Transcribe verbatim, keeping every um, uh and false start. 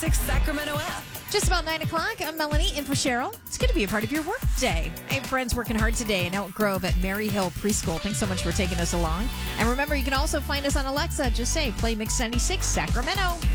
ninety-six Sacramento app. Just about nine o'clock. I'm Melanie in for Cheryl. It's good to be a part of your work day. I have friends working hard today in Elk Grove at Mary Hill Preschool. Thanks so much for taking us along. And remember, you can also find us on Alexa. Just say, play Mix ninety-six Sacramento.